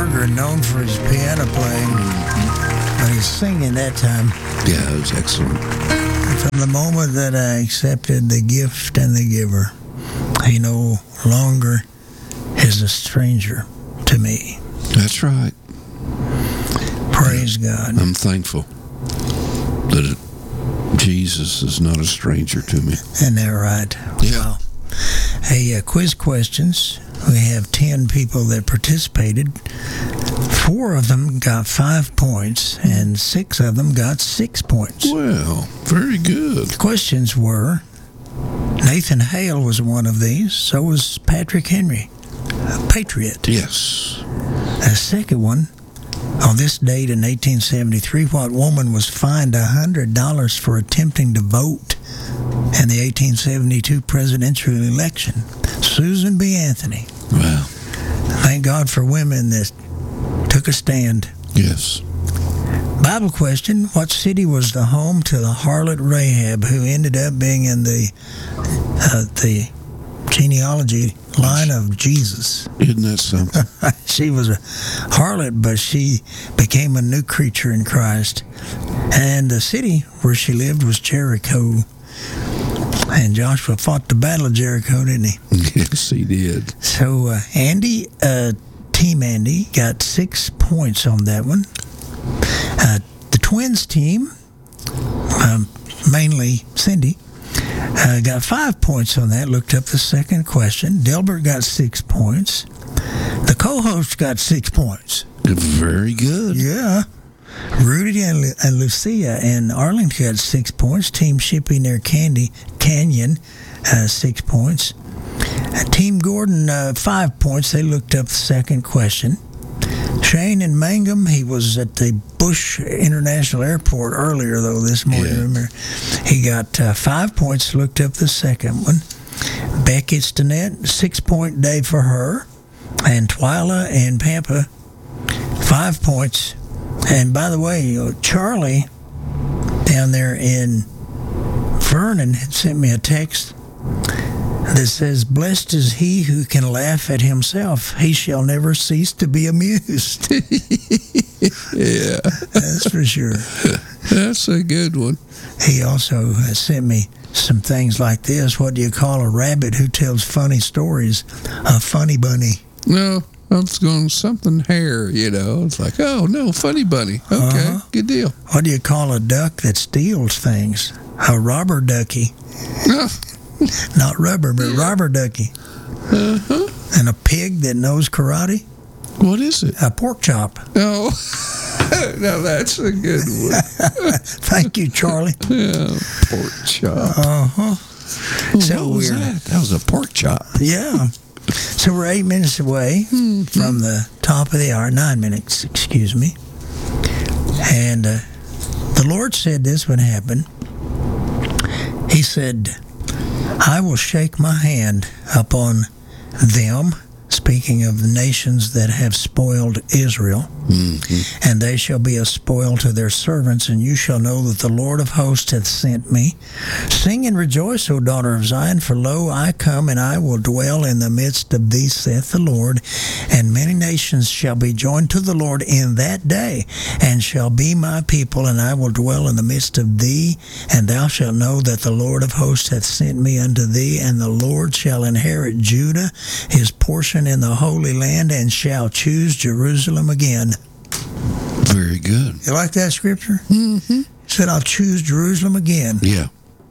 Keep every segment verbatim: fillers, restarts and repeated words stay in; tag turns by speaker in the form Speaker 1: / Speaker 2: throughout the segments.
Speaker 1: Berger, known for his piano playing, but his singing that time.
Speaker 2: Yeah, it was excellent.
Speaker 1: From the moment that I accepted the gift and the giver, he no longer is a stranger to me.
Speaker 2: That's right.
Speaker 1: Praise God.
Speaker 2: I'm thankful that it, Jesus is not a stranger to me.
Speaker 1: Isn't that right?
Speaker 2: Yeah.
Speaker 1: Wow. Hey, uh, quiz questions. We have ten people that participated. Four of them got five points, and six of them got six points.
Speaker 2: Well, very good.
Speaker 1: The questions were, Nathan Hale was one of these, so was Patrick Henry, a patriot.
Speaker 2: Yes.
Speaker 1: The second one, on this date in eighteen seventy-three, what woman was fined one hundred dollars for attempting to vote in the eighteen seventy-two presidential election? Susan B. Anthony.
Speaker 2: Wow.
Speaker 1: Thank God for women that took a stand.
Speaker 2: Yes.
Speaker 1: Bible question, what city was the home to the harlot Rahab, who ended up being in the uh, the genealogy line of Jesus?
Speaker 2: Isn't that something?
Speaker 1: She was a harlot, but she became a new creature in Christ. And the city where she lived was Jericho. And Joshua fought the battle of Jericho, didn't he?
Speaker 2: Yes, he did.
Speaker 1: So uh, Andy, uh, Team Andy, got six points on that one. Uh, the Twins team, um, mainly Cindy, uh, got five points on that. Looked up the second question. Delbert got six points. The co-host got six points.
Speaker 2: Very good.
Speaker 1: Yeah. Rudy and, Lu- and Lucia and Arlington got six points. Team Shipping near Candy Canyon, uh, six points. Uh, Team Gordon, uh, five points. They looked up the second question. Shane in Mangum, he was at the Bush International Airport earlier, though, this morning.
Speaker 2: Yeah.
Speaker 1: Remember, he got uh, five points. Looked up the second one. Becky Stinnett, six-point day for her. And Twyla and Pampa, five points. And by the way, you know, Charlie down there in Vernon had sent me a text that says, blessed is he who can laugh at himself. He shall never cease to be amused.
Speaker 2: Yeah.
Speaker 1: That's for sure.
Speaker 2: That's a good one.
Speaker 1: He also uh, sent me some things like this. What do you call a rabbit who tells funny stories? A funny bunny.
Speaker 2: No, I was going something hair, you know. It's like, oh, no, funny bunny. Okay,
Speaker 1: Uh-huh.
Speaker 2: good deal.
Speaker 1: What do you call a duck that steals things? A robber ducky.
Speaker 2: No.
Speaker 1: Not rubber, but robber ducky.
Speaker 2: Uh-huh.
Speaker 1: And a pig that knows karate?
Speaker 2: What is it?
Speaker 1: A pork chop.
Speaker 2: Oh, now that's a good one.
Speaker 1: Thank you, Charlie.
Speaker 2: Yeah, pork chop.
Speaker 1: Uh-huh. So
Speaker 2: what was
Speaker 1: we're,
Speaker 2: that? That was a pork chop.
Speaker 1: yeah. So we're eight minutes away from the top of the hour, nine minutes, excuse me. And uh, the Lord said this would happen. He said, I will shake my hand upon them, speaking of the nations that have spoiled Israel,
Speaker 2: Mm-hmm.
Speaker 1: and they shall be a spoil to their servants, and you shall know that the Lord of hosts hath sent me. Sing and rejoice, O daughter of Zion, for lo, I come, and I will dwell in the midst of thee, saith the Lord. And many nations shall be joined to the Lord in that day, and shall be my people, and I will dwell in the midst of thee. And thou shalt know that the Lord of hosts hath sent me unto thee, and the Lord shall inherit Judah, his portion in the Holy Land, and shall choose Jerusalem again.
Speaker 2: Very good.
Speaker 1: You like that scripture?
Speaker 2: Mm-hmm.
Speaker 1: He said, I'll choose Jerusalem again.
Speaker 2: Yeah.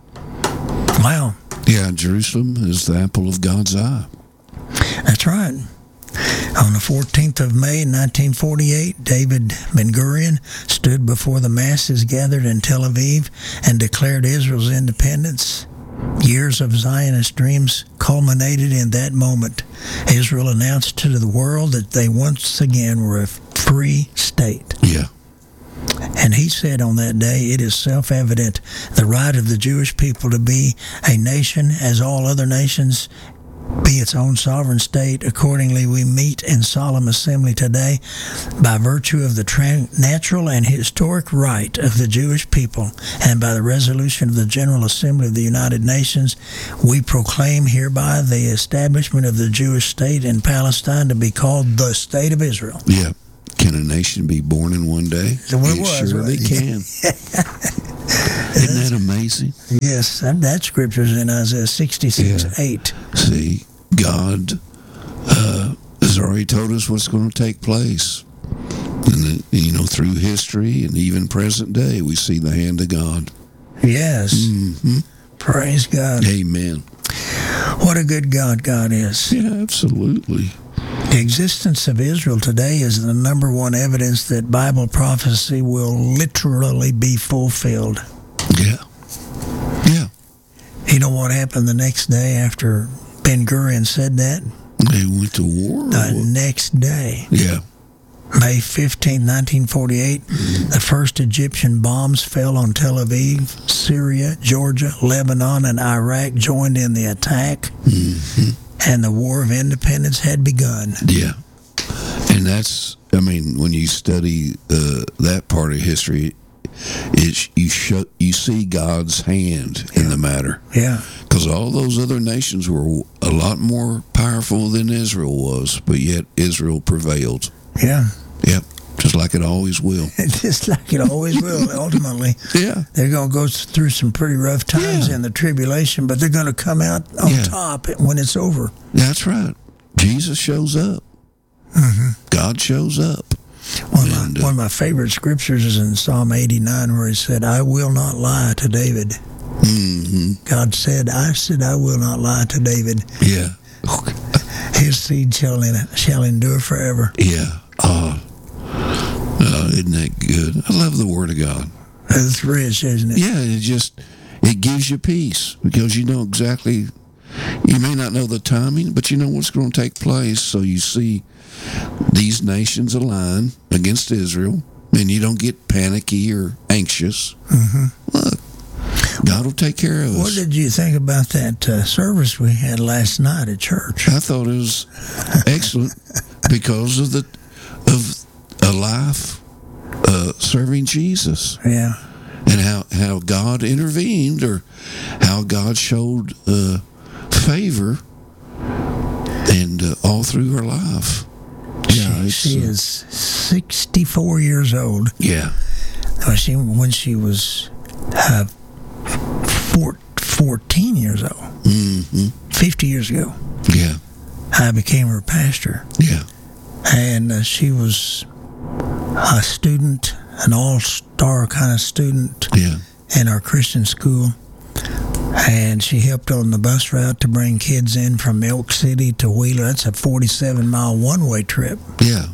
Speaker 1: Wow.
Speaker 2: Yeah, Jerusalem is the apple of God's eye.
Speaker 1: That's right. On the fourteenth of May, nineteen forty-eight, David Ben-Gurion stood before the masses gathered in Tel Aviv and declared Israel's independence. Years of Zionist dreams culminated in that moment. Israel announced to the world that they once again were a free state.
Speaker 2: Yeah.
Speaker 1: And he said on that day, it is self-evident the right of the Jewish people to be a nation as all other nations, be its own sovereign state. Accordingly, we meet in solemn assembly today by virtue of the tra- natural and historic right of the Jewish people, and by the resolution of the General Assembly of the United Nations, we proclaim hereby the establishment of the Jewish state in Palestine to be called the State of Israel.
Speaker 2: Yeah. Can a nation be born in one day?
Speaker 1: Well, it
Speaker 2: it
Speaker 1: was,
Speaker 2: surely
Speaker 1: right?
Speaker 2: can. Isn't that amazing?
Speaker 1: Yes, that, that scripture's in Isaiah sixty-six,
Speaker 2: Yeah.
Speaker 1: eight.
Speaker 2: See, God uh, has already told us what's going to take place. And, the, you know, through history and even present day, we see the hand of God.
Speaker 1: Yes.
Speaker 2: hmm
Speaker 1: Praise God.
Speaker 2: Amen.
Speaker 1: What a good God God is.
Speaker 2: Yeah, absolutely.
Speaker 1: The existence of Israel today is the number one evidence that Bible prophecy will literally be fulfilled.
Speaker 2: Yeah. Yeah.
Speaker 1: You know what happened the next day after Ben Gurion said that?
Speaker 2: They went to war? or
Speaker 1: The
Speaker 2: what?
Speaker 1: next day,
Speaker 2: Yeah.
Speaker 1: May fifteenth, nineteen forty-eight, the first Egyptian bombs fell on Tel Aviv. Syria, Georgia, Lebanon, and Iraq joined in the attack,
Speaker 2: hmm
Speaker 1: and the War of Independence had begun.
Speaker 2: Yeah. And that's, I mean, when you study uh, that part of history, it's, you, sh- you see God's hand in the matter.
Speaker 1: Yeah.
Speaker 2: Because all those other nations were a lot more powerful than Israel was, but yet Israel prevailed.
Speaker 1: Yeah.
Speaker 2: Yep. Just like it always will.
Speaker 1: Just like it always will, ultimately.
Speaker 2: Yeah.
Speaker 1: They're going to go through some pretty rough times
Speaker 2: Yeah.
Speaker 1: in the tribulation, but they're going to come out on
Speaker 2: Yeah.
Speaker 1: top when it's over.
Speaker 2: That's right. Jesus shows up.
Speaker 1: Mm-hmm.
Speaker 2: God shows up.
Speaker 1: One of,
Speaker 2: And,
Speaker 1: my,
Speaker 2: uh,
Speaker 1: one of my favorite scriptures is in Psalm eighty-nine, where he said, I will not lie to David.
Speaker 2: hmm
Speaker 1: God said, I said, I will not lie to David.
Speaker 2: Yeah.
Speaker 1: His seed shall, in, shall endure forever.
Speaker 2: Yeah. Oh, oh, isn't that good? I love the Word of God.
Speaker 1: It's rich, isn't it?
Speaker 2: Yeah, it just, it gives you peace because you know exactly, you may not know the timing, but you know what's going to take place. So you see these nations align against Israel, and you don't get panicky or anxious.
Speaker 1: Mm-hmm.
Speaker 2: Look, God will take care of
Speaker 1: What
Speaker 2: us.
Speaker 1: did you think about that uh, service we had last night at church?
Speaker 2: I thought it was excellent because of the of a life uh, serving Jesus.
Speaker 1: Yeah.
Speaker 2: And how, how God intervened, or how God showed uh, favor, and uh, all through her life. Yeah,
Speaker 1: She,
Speaker 2: it's,
Speaker 1: she
Speaker 2: uh,
Speaker 1: is sixty-four years old.
Speaker 2: yeah,
Speaker 1: When she, when she was uh, four, fourteen years old,
Speaker 2: hmm
Speaker 1: fifty years ago,
Speaker 2: yeah,
Speaker 1: I became her pastor.
Speaker 2: yeah,
Speaker 1: And uh, she was a student, an all-star kind of student
Speaker 2: yeah,
Speaker 1: in our Christian school. And she helped on the bus route to bring kids in from Elk City to Wheeler. That's a forty-seven mile one-way trip.
Speaker 2: yeah,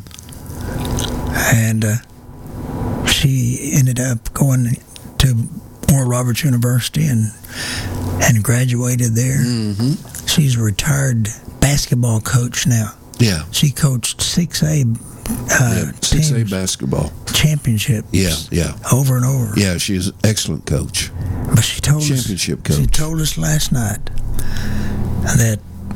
Speaker 1: And uh, she ended up going to Oral Roberts University and and graduated there.
Speaker 2: hmm
Speaker 1: She's a retired basketball coach now.
Speaker 2: yeah,
Speaker 1: She coached six A uh,
Speaker 2: yeah. six A
Speaker 1: teams,
Speaker 2: basketball.
Speaker 1: championships
Speaker 2: Yeah, yeah,
Speaker 1: over and over.
Speaker 2: yeah. She's an excellent coach.
Speaker 1: But she told us,
Speaker 2: Championship coach.
Speaker 1: she told us last night that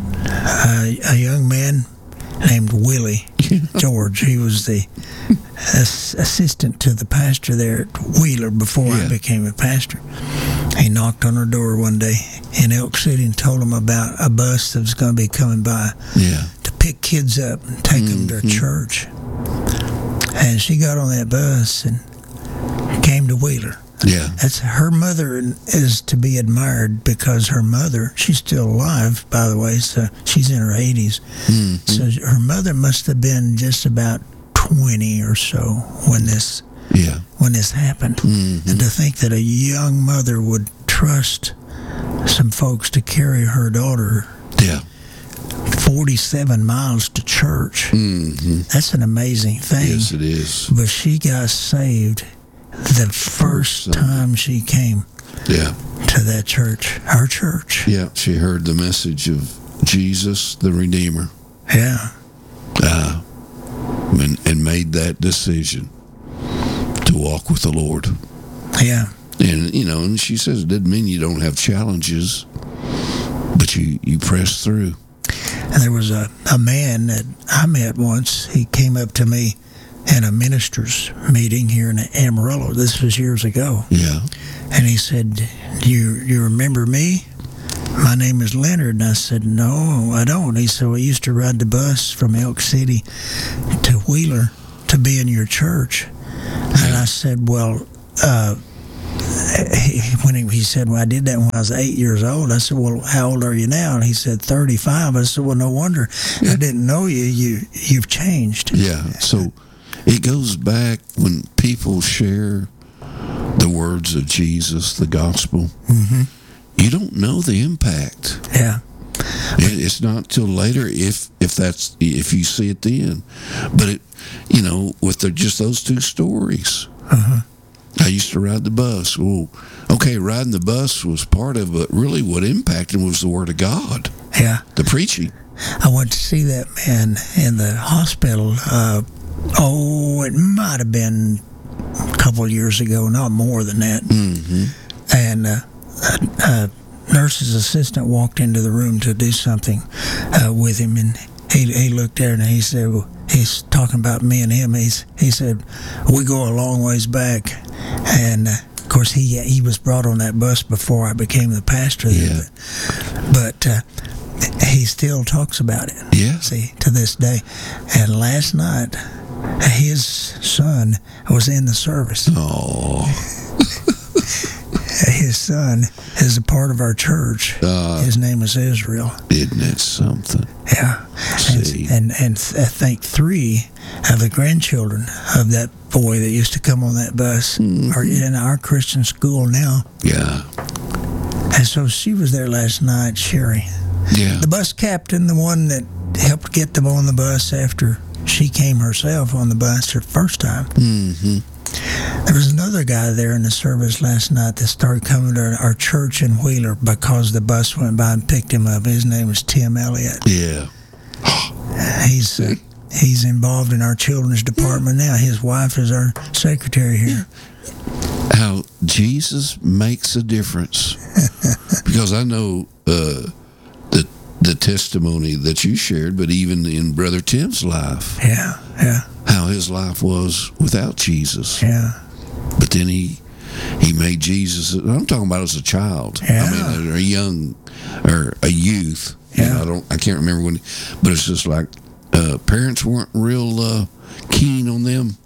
Speaker 1: uh, a young man named Willie George, he was the ass- assistant to the pastor there at Wheeler before I
Speaker 2: Yeah.
Speaker 1: became a pastor. He knocked on her door one day in Elk City and told him about a bus that was going to be coming by
Speaker 2: Yeah,
Speaker 1: to pick kids up and take them to church. And she got on that bus and came to Wheeler.
Speaker 2: yeah,
Speaker 1: That's her mother is to be admired because her mother, she's still alive, by the way, so she's in her eighties.
Speaker 2: hmm
Speaker 1: So her mother must have been just about twenty or so when this
Speaker 2: yeah,
Speaker 1: when this happened.
Speaker 2: hmm
Speaker 1: And to think that a young mother would trust some folks to carry her daughter
Speaker 2: yeah,
Speaker 1: forty-seven miles to church,
Speaker 2: hmm
Speaker 1: that's an amazing thing.
Speaker 2: yes, it is.
Speaker 1: But she got saved the first
Speaker 2: Sunday.
Speaker 1: time she came
Speaker 2: Yeah,
Speaker 1: to that church, our church.
Speaker 2: yeah. She heard the message of Jesus, the Redeemer.
Speaker 1: Yeah.
Speaker 2: uh, and, and made that decision to walk with the Lord.
Speaker 1: Yeah.
Speaker 2: And, you know, and she says it doesn't mean you don't have challenges, but you, you press through.
Speaker 1: And there was a, a man that I met once. He came up to me in a minister's meeting here in Amarillo. This was years ago.
Speaker 2: Yeah.
Speaker 1: And he said, do you, you remember me? My name is Leonard. And I said, no, I don't. He said, well, I used to ride the bus from Elk City to Wheeler to to be in your church. And I said, well, uh, he, when he, he said, well, I did that when I was eight years old. I said, well, how old are you now? And he said, thirty-five. I said, well, no wonder. Yeah. I didn't know you. You, you've changed.
Speaker 2: Yeah. So it goes back when people share the words of Jesus, the gospel. Mm-hmm. You don't know the impact.
Speaker 1: Yeah.
Speaker 2: It, it's not till later if if that's if you see it then. But it, you know, with the, just those two stories. Uh-huh. I used to ride the bus. Well, okay, riding the bus was part of it, but really what impacted was the Word of God.
Speaker 1: Yeah.
Speaker 2: The preaching.
Speaker 1: I went to see that man in the hospital. Uh, oh, it might have been a couple of years ago, not more than that. Mm-hmm. And uh, a, a nurse's assistant walked into the room to do something uh, with him, and he, he looked there and he said, well, he's talking about me and him. He's, he said, we go a long ways back. And, uh, of course, he he was brought on that bus before I became the pastor.
Speaker 2: Yeah.
Speaker 1: But, but uh, he still talks about it.
Speaker 2: Yeah.
Speaker 1: See, to this day. And last night, his son was in the service.
Speaker 2: Oh.
Speaker 1: His son is a part of our church. Uh, His name is Israel.
Speaker 2: Isn't it something?
Speaker 1: Yeah.
Speaker 2: See.
Speaker 1: And, and and I think three of the grandchildren of that boy that used to come on that bus mm-hmm. are in our Christian school now.
Speaker 2: Yeah.
Speaker 1: And so she was there last night, Sherry.
Speaker 2: Yeah.
Speaker 1: The bus captain, the one that helped get them on the bus after she came herself on the bus her first time.
Speaker 2: Mm-hmm.
Speaker 1: There was another guy there in the service last night that started coming to our church in Wheeler because the bus went by and picked him up. His name was Tim Elliott.
Speaker 2: Yeah.
Speaker 1: He's uh, he's involved in our children's department now. His wife is our secretary here.
Speaker 2: How Jesus makes a difference. Because I know uh, the the testimony that you shared, but even in Brother Tim's life.
Speaker 1: Yeah, yeah.
Speaker 2: How his life was without Jesus.
Speaker 1: Yeah.
Speaker 2: But then he he made Jesus, I'm talking about as a child.
Speaker 1: Yeah.
Speaker 2: I mean, a, a young, or a youth.
Speaker 1: Yeah.
Speaker 2: You know, I don't, I can't remember when, but it's just like uh, parents weren't real uh, keen on them.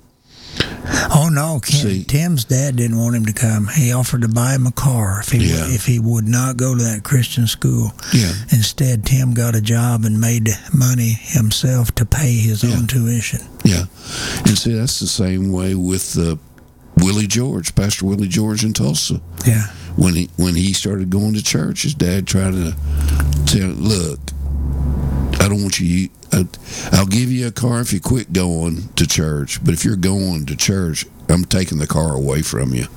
Speaker 1: Oh no, Ken,
Speaker 2: See,
Speaker 1: Tim's dad didn't want him to come. He offered to buy him a car if he
Speaker 2: yeah.
Speaker 1: would, if he would not go to that Christian school.
Speaker 2: Yeah.
Speaker 1: Instead, Tim got a job and made money himself to pay his
Speaker 2: yeah.
Speaker 1: own tuition.
Speaker 2: Yeah, and see, that's the same way with uh, Willie George, Pastor Willie George in Tulsa.
Speaker 1: Yeah.
Speaker 2: When he when he started going to church, his dad tried to tell, look, I don't want you. I, I'll give you a car if you quit going to church, but if you're going to church, I'm taking the car away from you.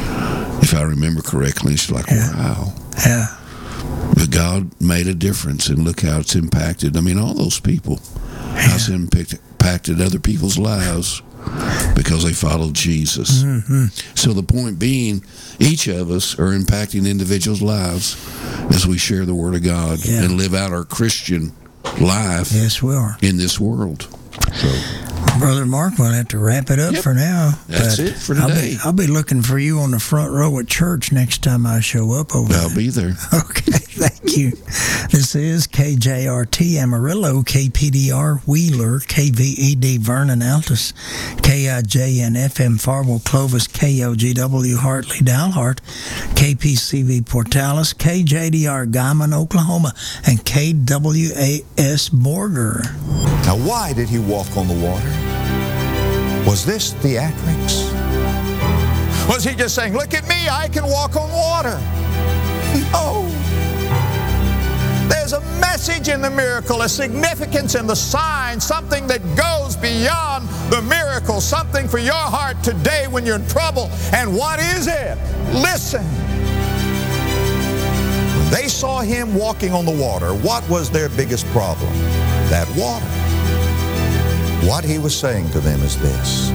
Speaker 2: If I remember correctly, it's like,
Speaker 1: yeah.
Speaker 2: wow.
Speaker 1: Yeah.
Speaker 2: But God made a difference, and look how it's impacted. I mean, all those people, yeah. how it's impacted other people's lives because they followed Jesus.
Speaker 1: Mm-hmm.
Speaker 2: So the point being, each of us are impacting individuals' lives as we share the Word of God
Speaker 1: yeah.
Speaker 2: and live out our Christian life
Speaker 1: yes, we are.
Speaker 2: in this world. So,
Speaker 1: Brother Mark, we'll have to wrap it up
Speaker 2: yep.
Speaker 1: for now.
Speaker 2: That's it for today.
Speaker 1: I'll be, I'll be looking for you on the front row at church next time I show up over
Speaker 2: I'll
Speaker 1: there.
Speaker 2: be there.
Speaker 1: Okay, thank you. This is K J R T Amarillo, K P D R Wheeler, K V E D Vernon Altus, K I J N F M Farwell Clovis, K O G W Hartley Dalhart, K P C V Portales, K J D R Guyman, Oklahoma, and K W A S Borger.
Speaker 3: Now, why did he walk on the water? Was this theatrics? Was he just saying, look at me, I can walk on water? No. There's a message in the miracle, a significance in the sign, something that goes beyond the miracle, something for your heart today when you're in trouble. And what is it? Listen. When they saw him walking on the water, what was their biggest problem? That water. What he was saying to them is this.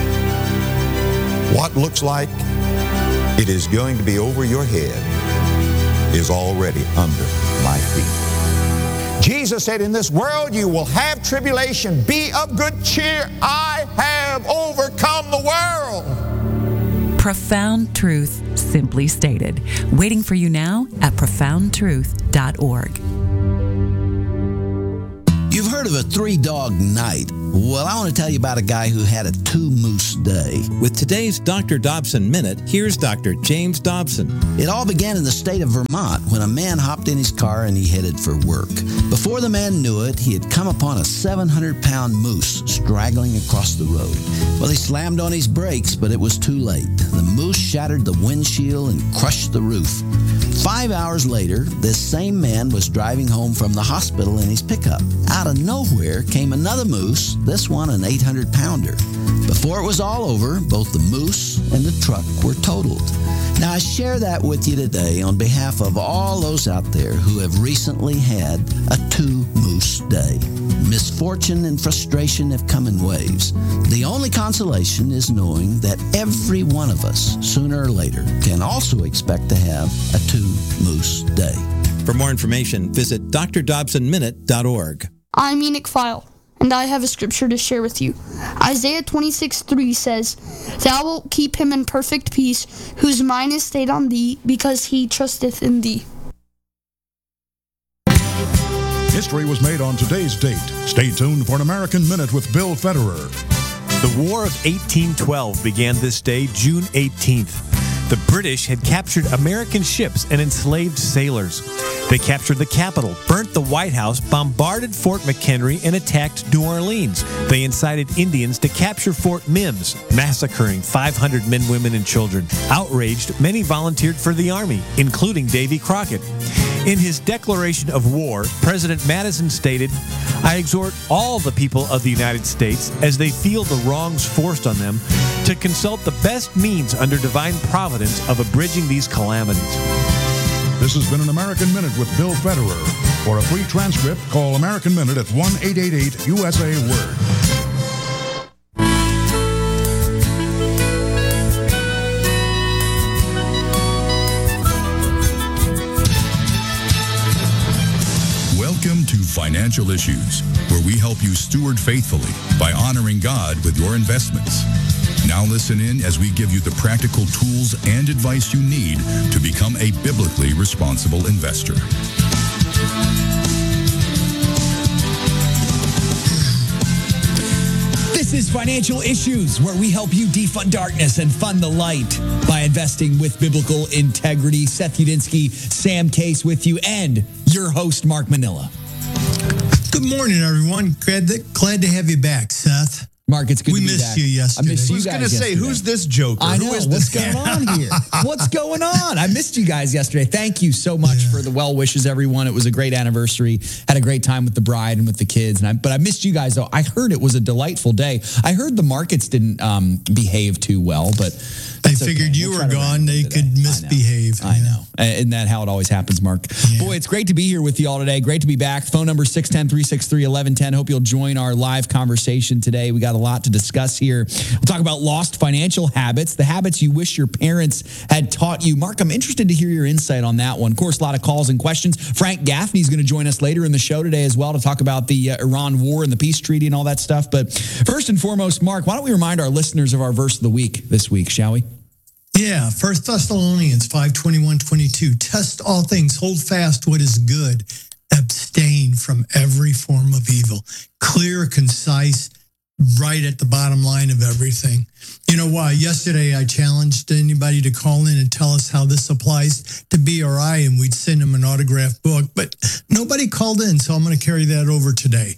Speaker 3: What looks like it is going to be over your head is already under my feet. Jesus said, in this world you will have tribulation. Be of good cheer. I have overcome the world.
Speaker 4: Profound truth, simply stated. Waiting for you now at profound truth dot org.
Speaker 5: You've heard heard of a three-dog night? Well, I want to tell you about a guy who had a two-moose day.
Speaker 6: With today's Doctor Dobson Minute, here's Doctor James Dobson.
Speaker 5: It all began in the state of Vermont when a man hopped in his car and he headed for work. Before the man knew it, he had come upon a seven hundred pound moose straggling across the road. Well, he slammed on his brakes, but it was too late. The moose shattered the windshield and crushed the roof. Five hours later, this same man was driving home from the hospital in his pickup. Out of nowhere came another moose, this one an eight hundred pounder. Before it was all over, both the moose and the truck were totaled. Now, I share that with you today on behalf of all those out there who have recently had a two-moose day. Misfortune and frustration have come in waves. The only consolation is knowing that every one of us, sooner or later, can also expect to have a two-moose day.
Speaker 6: For more information, visit d r dobson minute dot org.
Speaker 7: I'm Enoch File, and I have a scripture to share with you. Isaiah twenty-six three says, "Thou wilt keep him in perfect peace, whose mind is stayed on thee, because he trusteth in thee."
Speaker 8: History was made on today's date. Stay tuned for an American Minute with Bill Federer.
Speaker 9: The War of eighteen twelve began this day, June eighteenth. The British had captured American ships and enslaved sailors. They captured the Capitol, burnt the White House, bombarded Fort McHenry, and attacked New Orleans. They incited Indians to capture Fort Mims, massacring five hundred men, women, and children. Outraged, many volunteered for the Army, including Davy Crockett. In his declaration of war, President Madison stated, "I exhort all the people of the United States, as they feel the wrongs forced on them, to consult the best means under divine providence of abridging these calamities."
Speaker 8: This has been an American Minute with Bill Federer. For a free transcript, call American Minute at one eight eight eight U S A Word.
Speaker 10: Welcome to Financial Issues, where we help you steward faithfully by honoring God with your investments. Now listen in as we give you the practical tools and advice you need to become a biblically responsible investor.
Speaker 11: This is Financial Issues, where we help you defund darkness and fund the light by investing with biblical integrity. Seth Udinsky, Sam Case with you, and your host, Mark Manila.
Speaker 12: Good morning, everyone. Glad to, glad to have you back, Seth.
Speaker 11: Mark, it's good
Speaker 12: we
Speaker 11: to be back.
Speaker 12: We missed you yesterday.
Speaker 11: I missed you
Speaker 12: Who's
Speaker 11: guys
Speaker 12: going to say, who's this joker?
Speaker 11: I know.
Speaker 12: Who is
Speaker 11: What's
Speaker 12: this
Speaker 11: going
Speaker 12: guy?
Speaker 11: on here? What's going on? I missed you guys yesterday. Thank you so much yeah. for the well wishes, everyone. It was a great anniversary. Had a great time with the bride and with the kids. And I, but I missed you guys, though. I heard it was a delightful day. I heard the markets didn't um, behave too well, but
Speaker 12: they figured okay. you we'll were gone. They today. could misbehave.
Speaker 11: I know. I know. Isn't that how it always happens, Mark? Yeah. Boy, it's great to be here with you all today. Great to be back. Phone number six one zero, three six three, one one one zero. Hope you'll join our live conversation today. We got a lot to discuss here. We'll talk about lost financial habits, the habits you wish your parents had taught you. Mark, I'm interested to hear your insight on that one. Of course, a lot of calls and questions. Frank Gaffney is going to join us later in the show today as well to talk about the uh, Iran war and the peace treaty and all that stuff. But first and foremost, Mark, why don't we remind our listeners of our verse of the week this week, shall we?
Speaker 12: Yeah, First Thessalonians five twenty-one twenty-two. Test all things, hold fast what is good, abstain from every form of evil. Clear, concise, right at the bottom line of everything. You know why? Yesterday I challenged anybody to call in and tell us how this applies to B R I, and we'd send them an autographed book, but nobody called in, so I'm going to carry that over today.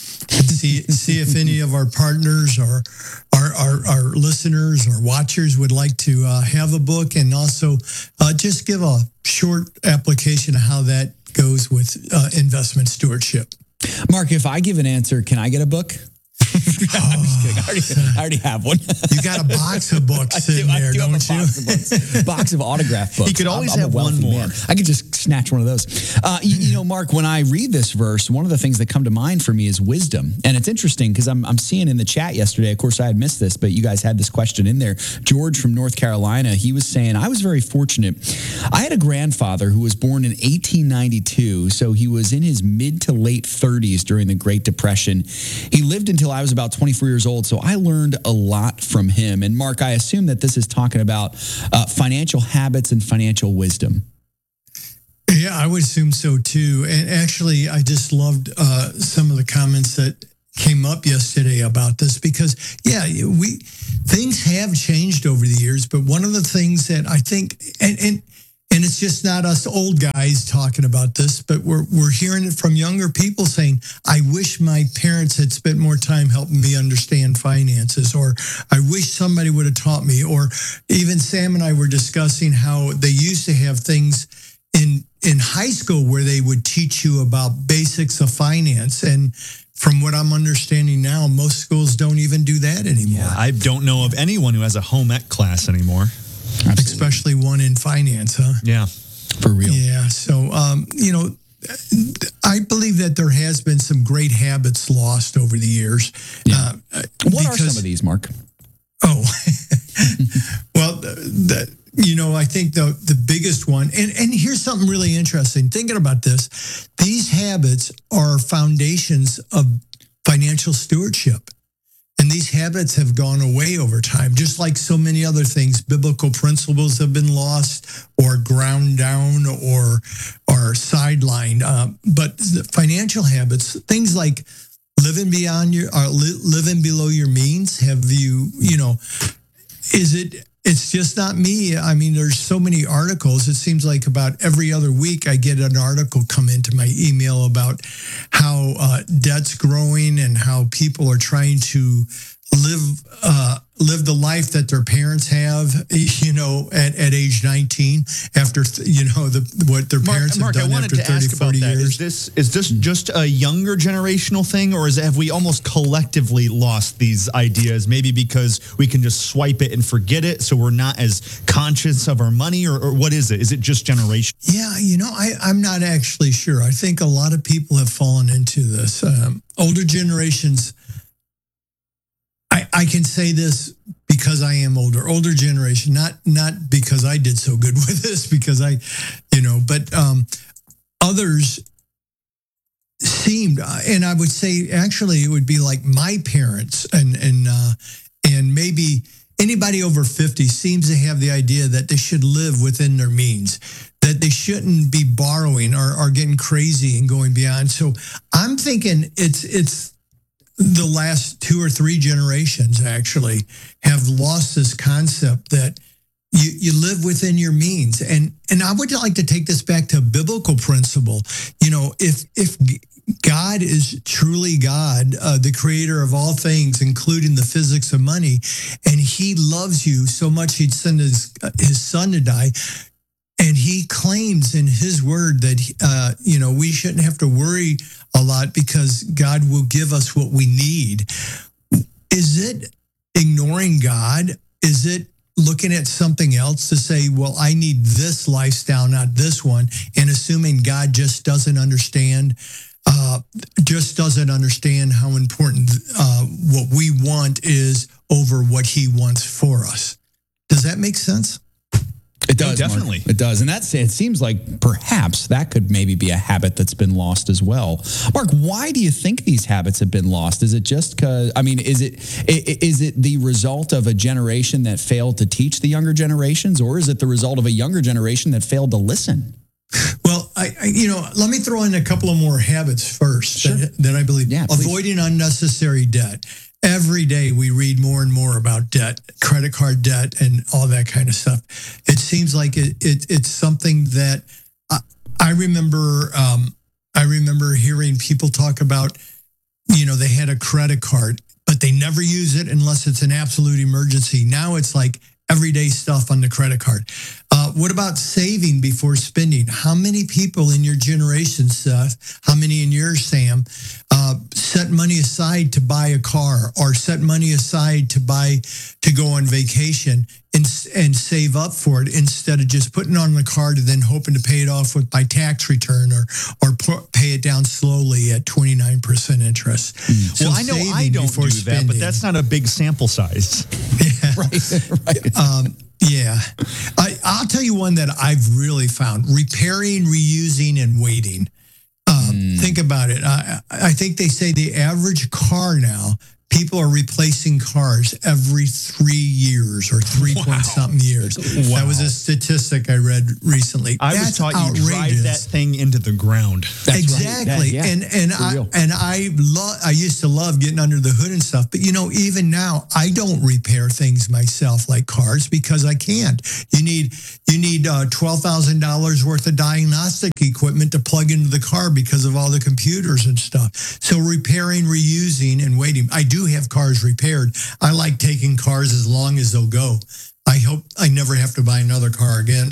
Speaker 12: see see if any of our partners or our, our, our listeners or watchers would like to uh, have a book, and also uh, just give a short application of how that goes with uh, investment stewardship.
Speaker 11: Mark, if I give an answer, can I get a book? I'm just kidding. I already, I already have one.
Speaker 12: You got a box of books sitting
Speaker 11: I do,
Speaker 12: there,
Speaker 11: I do
Speaker 12: don't
Speaker 11: have a
Speaker 12: you?
Speaker 11: Box of, books, box of autograph books.
Speaker 12: You could always
Speaker 11: I'm, I'm
Speaker 12: have one more.
Speaker 11: Man. I could just snatch one of those. Uh, you, you know, Mark, when I read this verse, one of the things that come to mind for me is wisdom. And it's interesting because I'm, I'm seeing in the chat yesterday, of course, I had missed this, but you guys had this question in there. George from North Carolina, he was saying, I was very fortunate. I had a grandfather who was born in eighteen ninety-two, so he was in his mid to late thirties during the Great Depression. He lived until I was about twenty-four years old, so I learned a lot from him. And Mark, I assume that this is talking about uh, financial habits and financial wisdom.
Speaker 12: Yeah, I would assume so too. And actually, I just loved uh, some of the comments that came up yesterday about this because, yeah, we things have changed over the years. But one of the things that I think, and and and it's just not us old guys talking about this, but we're we're hearing it from younger people saying, "I wish my parents had spent more time helping me understand finances," or "I wish somebody would have taught me," or even Sam and I were discussing how they used to have things in in high school where they would teach you about basics of finance. And from what I'm understanding now, most schools don't even do that anymore.
Speaker 13: Yeah, I don't know of anyone who has a home ec class anymore.
Speaker 12: Absolutely. Especially one in finance, huh?
Speaker 13: Yeah,
Speaker 11: for real.
Speaker 12: Yeah, so, um, you know, I believe that there has been some great habits lost over the years.
Speaker 11: Yeah.
Speaker 12: Uh,
Speaker 11: what
Speaker 12: because,
Speaker 11: are some of these, Mark?
Speaker 12: Oh, well, the, the You know, I think the the biggest one, and, and here's something really interesting. Thinking about this, these habits are foundations of financial stewardship. And these habits have gone away over time, just like so many other things. Biblical principles have been lost or ground down or, or sidelined. Um, but the financial habits, things like living beyond your, or li- living below your means, have you, you know, is it... It's just not me. I mean, there's so many articles. It seems like about every other week I get an article come into my email about how uh, debt's growing and how people are trying to live uh, live the life that their parents have, you know, at, at age nineteen after, you know, the what their
Speaker 13: Mark,
Speaker 12: parents have
Speaker 13: Mark,
Speaker 12: done
Speaker 13: I wanted
Speaker 12: after
Speaker 13: to
Speaker 12: thirty,
Speaker 13: ask about
Speaker 12: forty
Speaker 13: that.
Speaker 12: years.
Speaker 13: Is this, is this just a younger generational thing, or is, have we almost collectively lost these ideas, maybe because we can just swipe it and forget it, so we're not as conscious of our money, or, or what is it? Is it just generation?
Speaker 12: Yeah, you know, I, I'm not actually sure. I think a lot of people have fallen into this. Um, older generations, I, I can say this because I am older, older generation, not not because I did so good with this, because I, you know, but um, others seemed, and I would say actually it would be like my parents and and uh, and maybe anybody over fifty seems to have the idea that they should live within their means, that they shouldn't be borrowing or, or getting crazy and going beyond. So I'm thinking it's it's the last two or three generations actually have lost this concept that you, you live within your means. And and I would like to take this back to a biblical principle. You know, if if God is truly God, uh, the creator of all things, including the physics of money, and he loves you so much he'd send his, his son to die, and he claims in his word that, uh, you know, we shouldn't have to worry a lot because God will give us what we need. Is it ignoring God? Is it looking at something else to say, well, I need this lifestyle, not this one, and assuming God just doesn't understand, uh, just doesn't understand how important uh, what we want is over what he wants for us? Does that make sense?
Speaker 11: It does,
Speaker 13: No, definitely.
Speaker 11: Mark. It does. And that's, it seems like perhaps that could maybe be a habit that's been lost as well. Mark, why do you think these habits have been lost? Is it just because, I mean, is it is it the result of a generation that failed to teach the younger generations, or is it the result of a younger generation that failed to listen?
Speaker 12: Well, I, I you know, let me throw in a couple of more habits first
Speaker 11: Sure.
Speaker 12: that, that I believe.
Speaker 11: Yeah, please.
Speaker 12: Avoiding unnecessary debt. Every day we read more and more about debt, credit card debt, and all that kind of stuff. It seems like it, it it's something that I, I remember. Um, I remember hearing people talk about, you know, they had a credit card, but they never use it unless it's an absolute emergency. Now it's like everyday stuff on the credit card. Uh, what about saving before spending? How many people in your generation, Seth, how many in yours, Sam, uh, set money aside to buy a car or set money aside to buy, to go on vacation and, and save up for it instead of just putting it on the card and then hoping to pay it off with my tax return or, or pay it down slowly at twenty-nine percent interest?
Speaker 13: Mm.
Speaker 12: So
Speaker 13: well, I know I don't do that,
Speaker 12: spending.
Speaker 13: but that's not a big sample size.
Speaker 12: Yeah.
Speaker 11: Right. right.
Speaker 12: Um, yeah. I, I'll tell you one that I've really found: repairing, reusing, and waiting. Um, mm. Think about it. I, I think they say the average car now, People are replacing cars every three years or three wow. point something years. Wow. That was a statistic I read recently.
Speaker 13: I
Speaker 12: That's
Speaker 13: was taught
Speaker 12: outrageous.
Speaker 13: you drive that thing into the ground.
Speaker 12: That's exactly. Right. That, yeah. And and For I real. and I love. I used to love getting under the hood and stuff. But you know, even now, I don't repair things myself like cars because I can't. You need you need uh, twelve thousand dollars worth of diagnostic equipment to plug into the car because of all the computers and stuff. So repairing, reusing, and waiting. I do have cars repaired. I like taking cars as long as they'll go. I hope I never have to buy another car again.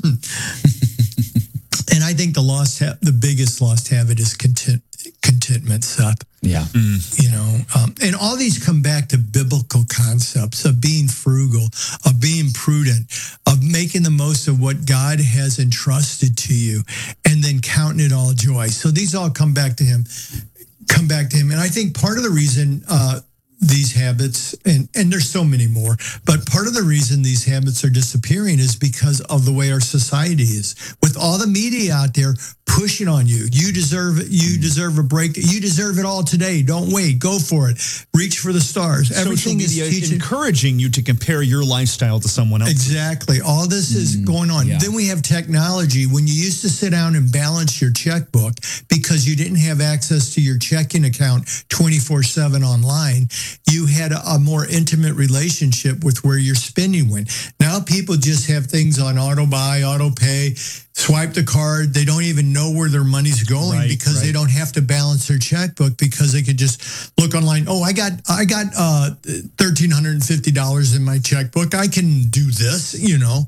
Speaker 12: And I think the lost, ha- the biggest lost habit is content, contentment, Seth.
Speaker 11: Yeah.
Speaker 12: Mm. You know, um, and all these come back to biblical concepts of being frugal, of being prudent, of making the most of what God has entrusted to you, and then counting it all joy. So these all come back to him, come back to him. And I think part of the reason uh, these habits, and, and there's so many more, but part of the reason these habits are disappearing is because of the way our society is. With all the media out there pushing on you, you deserve it, you deserve a break, you deserve it all today, don't wait, go for it, reach for the stars. Everything
Speaker 13: Social media
Speaker 12: is teaching,
Speaker 13: encouraging you to compare your lifestyle to someone else.
Speaker 12: Exactly. All this is mm, going on. Yeah. Then we have technology. When you used to sit down and balance your checkbook because you didn't have access to your checking account twenty-four seven online, you had a, a more intimate relationship with where your spending went. Now people just have things on auto buy, auto pay, swipe the card. They don't even know where their money's going right, because right. they don't have to balance their checkbook because they could just look online. Oh, I got I got uh, one thousand three hundred fifty dollars in my checkbook. I can do this, you know,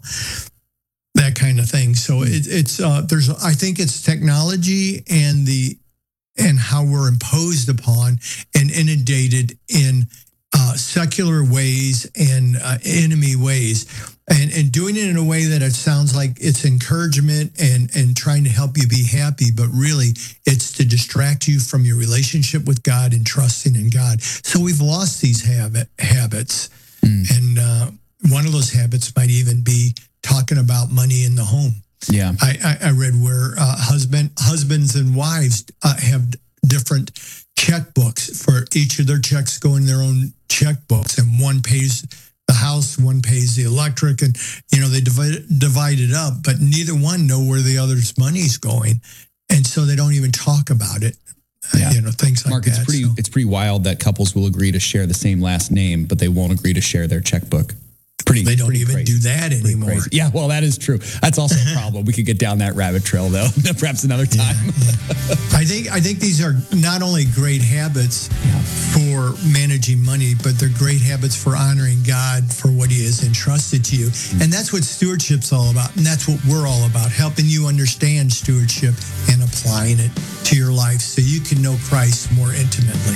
Speaker 12: that kind of thing. So it, it's uh, there's I think it's technology and the and how we're imposed upon and inundated in uh, secular ways and uh, enemy ways. And, and doing it in a way that it sounds like it's encouragement and, and trying to help you be happy, but really it's to distract you from your relationship with God and trusting in God. So we've lost these habit habits. Mm. And uh, one of those habits might even be talking about money in the home.
Speaker 11: Yeah,
Speaker 12: I, I, I read where uh, husband husbands and wives uh, have different checkbooks for each of their checks go in their own checkbooks, and one pays the house, one pays the electric, and you know they divide divide it up, but neither one know where the other's money's going, and so they don't even talk about it. Yeah. You know, things like
Speaker 11: Mark,
Speaker 12: that.
Speaker 11: Mark, it's pretty
Speaker 12: so.
Speaker 11: it's pretty wild that couples will agree to share the same last name, but they won't agree to share their checkbook. Pretty,
Speaker 12: they don't
Speaker 11: pretty
Speaker 12: even
Speaker 11: crazy.
Speaker 12: do that anymore.
Speaker 11: Yeah, well, that is true. That's also a problem. We could get down that rabbit trail, though, perhaps another time.
Speaker 12: Yeah, yeah. I think I think these are not only great habits yeah. for managing money, but they're great habits for honoring God for what He has entrusted to you. Mm-hmm. And that's what stewardship's all about. And that's what we're all about, helping you understand stewardship and applying it to your life so you can know Christ more intimately.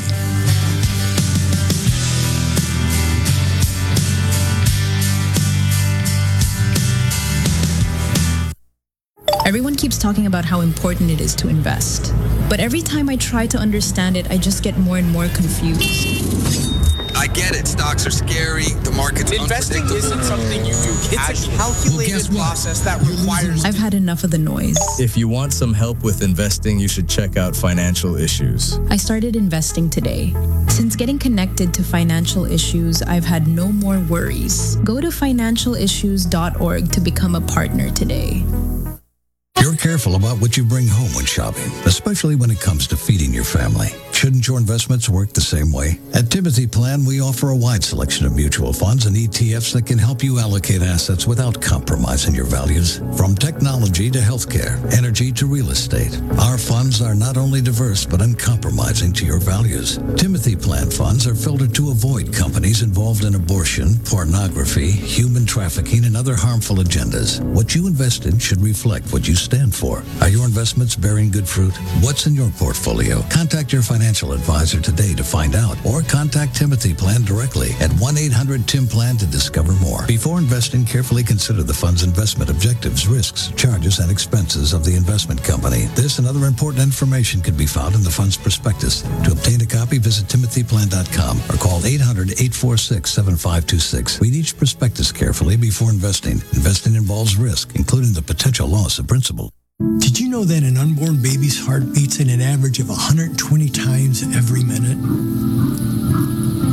Speaker 14: Everyone keeps talking about how important it is to invest. But every time I try to understand it, I just get more and more confused.
Speaker 15: I get it. Stocks are scary. The market's
Speaker 16: Investing isn't something you do. It's a calculated well, process that requires...
Speaker 14: I've had enough of the noise.
Speaker 17: If you want some help with investing, you should check out Financial Issues.
Speaker 14: I started investing today. Since getting connected to Financial Issues, I've had no more worries. Go to financial issues dot org to become a partner today.
Speaker 18: You're careful about what you bring home when shopping, especially when it comes to feeding your family. Shouldn't your investments work the same way? At Timothy Plan, we offer a wide selection of mutual funds and E T Fs that can help you allocate assets without compromising your values. From technology to healthcare, energy to real estate, our funds are not only diverse but uncompromising to your values. Timothy Plan funds are filtered to avoid companies involved in abortion, pornography, human trafficking, and other harmful agendas. What you invest in should reflect what you stand for. Are your investments bearing good fruit? What's in your portfolio? Contact your financial advisor today to find out, or contact Timothy Plan directly at one eight hundred T I M Plan to discover more. Before investing, carefully consider the fund's investment objectives, risks, charges, and expenses of the investment company. This and other important information can be found in the fund's prospectus. To obtain a copy, visit timothy plan dot com or call eight hundred, eight four six, seven five two six. Read each prospectus carefully before investing. Investing involves risk, including the potential loss of principal.
Speaker 12: Did you know that an unborn baby's heart beats at an average of one hundred twenty times every minute?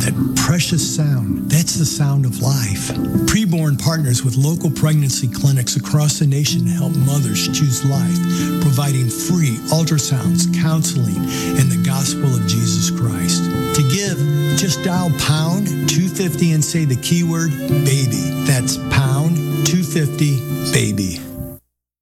Speaker 12: That precious sound, that's the sound of life. Preborn partners with local pregnancy clinics across the nation to help mothers choose life, providing free ultrasounds, counseling, and the gospel of Jesus Christ. To give, just dial pound two fifty and say the keyword baby. That's pound two fifty baby.